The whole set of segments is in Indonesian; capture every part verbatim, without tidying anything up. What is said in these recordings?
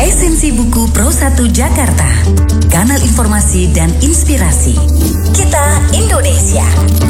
Esensi Buku Pro satu Jakarta, kanal informasi dan inspirasi. Kita Indonesia.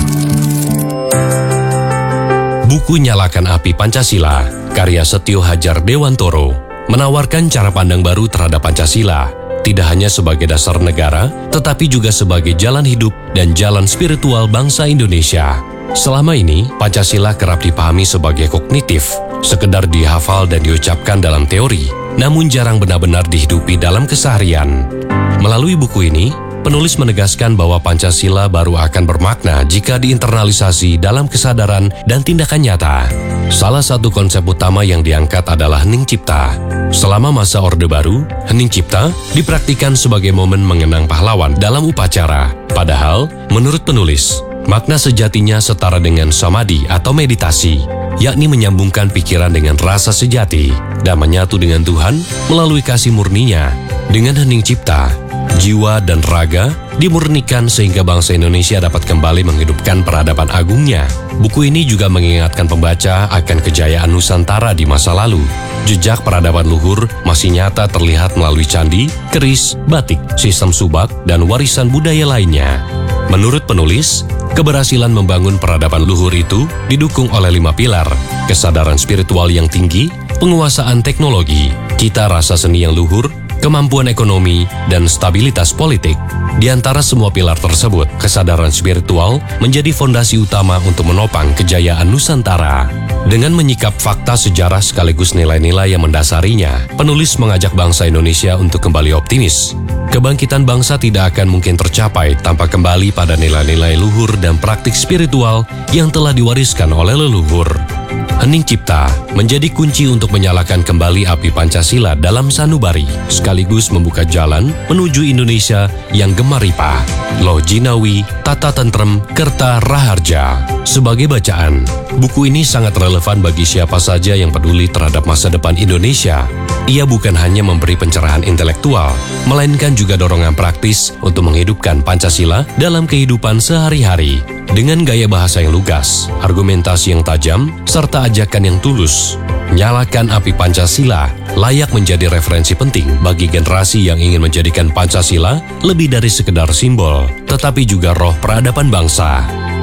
Buku Nyalakan Api Pancasila, karya Setio Hadjar Dewantoro, menawarkan cara pandang baru terhadap Pancasila, tidak hanya sebagai dasar negara, tetapi juga sebagai jalan hidup dan jalan spiritual bangsa Indonesia. Selama ini, Pancasila kerap dipahami sebagai kognitif, sekedar dihafal dan diucapkan dalam teori, namun jarang benar-benar dihidupi dalam keseharian. Melalui buku ini, penulis menegaskan bahwa Pancasila baru akan bermakna jika diinternalisasi dalam kesadaran dan tindakan nyata. Salah satu konsep utama yang diangkat adalah Hening Cipta. Selama masa Orde Baru, Hening Cipta dipraktikkan sebagai momen mengenang pahlawan dalam upacara. Padahal, menurut penulis, makna sejatinya setara dengan samadhi atau meditasi, yakni menyambungkan pikiran dengan rasa sejati dan menyatu dengan Tuhan melalui kasih murninya. Dengan Hening Cipta, jiwa dan raga dimurnikan sehingga bangsa Indonesia dapat kembali menghidupkan peradaban agungnya. Buku ini juga mengingatkan pembaca akan kejayaan Nusantara di masa lalu. Jejak peradaban luhur masih nyata terlihat melalui candi, keris, batik, sistem subak, dan warisan budaya lainnya. Menurut penulis, keberhasilan membangun peradaban luhur itu didukung oleh lima pilar: kesadaran spiritual yang tinggi, penguasaan teknologi, cita rasa seni yang luhur, kemampuan ekonomi, dan stabilitas politik. Di antara semua pilar tersebut, kesadaran spiritual menjadi fondasi utama untuk menopang kejayaan Nusantara. Dengan menyikap fakta sejarah sekaligus nilai-nilai yang mendasarinya, penulis mengajak bangsa Indonesia untuk kembali optimis. Kebangkitan bangsa tidak akan mungkin tercapai tanpa kembali pada nilai-nilai luhur dan praktik spiritual yang telah diwariskan oleh leluhur. Hening Cipta menjadi kunci untuk menyalakan kembali api Pancasila dalam sanubari, sekaligus membuka jalan menuju Indonesia yang gemaripah. Loh Jinawi, Tata Tentrem, Kerta Raharja. Sebagai bacaan, buku ini sangat relevan bagi siapa saja yang peduli terhadap masa depan Indonesia. Ia bukan hanya memberi pencerahan intelektual, melainkan juga dorongan praktis untuk menghidupkan Pancasila dalam kehidupan sehari-hari. Dengan gaya bahasa yang lugas, argumentasi yang tajam, serta ajakan yang tulus, Nyalakan Api Pancasila layak menjadi referensi penting bagi generasi yang ingin menjadikan Pancasila lebih dari sekedar simbol, tetapi juga roh peradaban bangsa.